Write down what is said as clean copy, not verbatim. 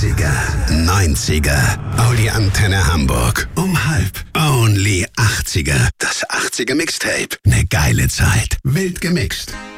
80er, 90er. Audi Antenne Hamburg. Um halb. Only 80er. Das 80er Mixtape. Ne geile Zeit. Wild gemixt.